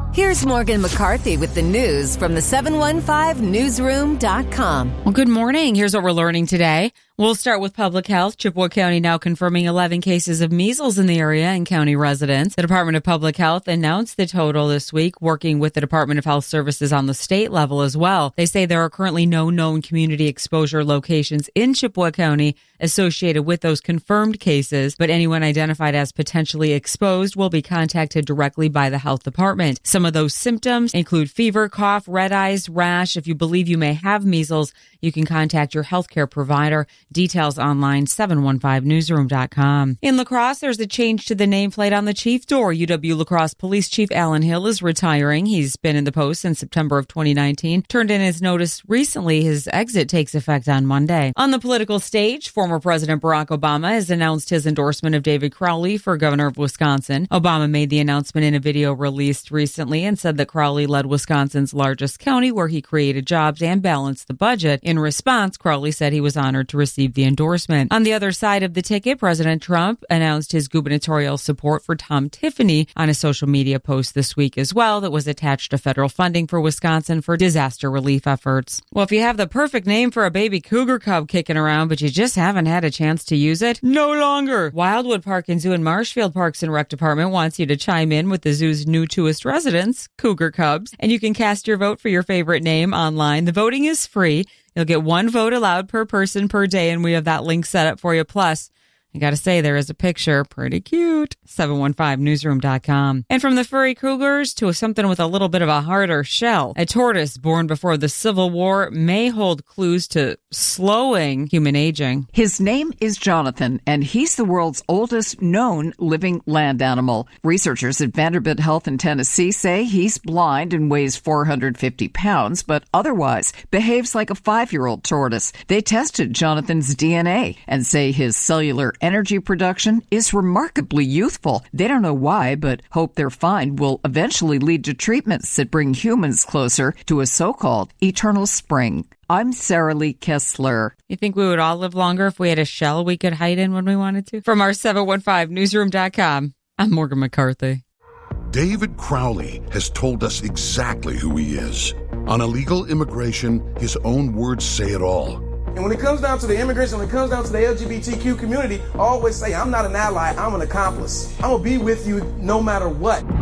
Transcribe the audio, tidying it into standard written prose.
Here's Morgan McCarthy with the news from the 715newsroom.com. Well, good morning. Here's what we're learning today. We'll start with public health. Chippewa County now confirming 11 cases of measles in the area and county residents. The Department of Public Health announced the total this week, working with the Department of Health Services on the state level as well. They say there are currently no known community exposure locations in Chippewa County associated with those confirmed cases, but anyone identified as potentially exposed will be contacted directly by the health department. Some of those symptoms include fever, cough, red eyes, rash. If you believe you may have measles, you can contact your healthcare provider. Details online, 715newsroom.com. In La Crosse, there's a change to the nameplate on the chief door. UW La Crosse Police Chief Alan Hill is retiring. He's been in the post since September of 2019. Turned in his notice recently. His exit takes effect on Monday. On the political stage, former President Barack Obama has announced his endorsement of David Crowley for governor of Wisconsin. Obama made the announcement in a video released recently and said that Crowley led Wisconsin's largest county, where he created jobs and balanced the budget. In response, Crowley said he was honored to receive the endorsement. On the other side of the ticket, President Trump announced his gubernatorial support for Tom Tiffany on a social media post this week as well that was attached to federal funding for Wisconsin for disaster relief efforts. Well, if you have the perfect name for a baby cougar cub kicking around, but you just haven't had a chance to use it, no longer. Wildwood Park and Zoo and Marshfield Parks and Rec Department wants you to chime in with the zoo's new newest residents, cougar cubs, and you can cast your vote for your favorite name online. The voting is free. You'll get one vote allowed per person per day, and we have that link set up for you. Plus, I gotta say, there is a picture. Pretty cute. 715newsroom.com. And from the furry cougars to something with a little bit of a harder shell, a tortoise born before the Civil War may hold clues to slowing human aging. His name is Jonathan, and he's the world's oldest known living land animal. Researchers at Vanderbilt Health in Tennessee say he's blind and weighs 450 pounds, but otherwise behaves like a 5-year-old tortoise. They tested Jonathan's DNA and say his cellular energy production is remarkably youthful. They don't know why, but hope their find will eventually lead to treatments that bring humans closer to a so-called eternal spring. I'm Sarah Lee Kessler. You think we would all live longer if we had a shell we could hide in when we wanted to? From our 715newsroom.com, I'm Morgan McCarthy. David Crowley has told us exactly who he is. On illegal immigration, his own words say it all. And when it comes down to the immigration, when it comes down to the LGBTQ community, I always say, I'm not an ally, I'm an accomplice. I'm going to be with you no matter what.